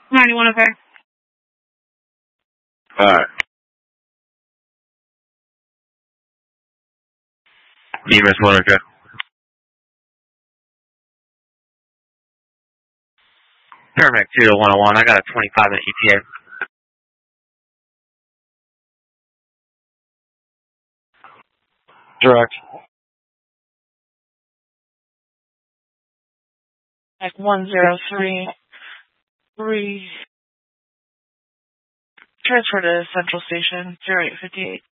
91 okay. Alright. EMS 1 okay. Paramedic 2 to 101. I got a 25-minute ETA. Direct. Like 103. Transfer to Central Station, 0858.